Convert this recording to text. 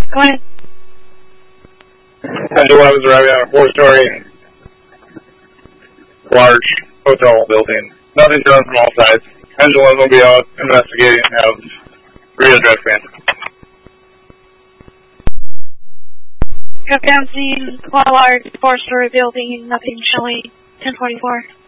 Go ahead. Engine 11 is arriving on a 4-story large hotel building. Nothing done from all sides. Engine 11 will be out investigating and have readdress band. Go down, scene, large 4-story building, nothing showing, 1044.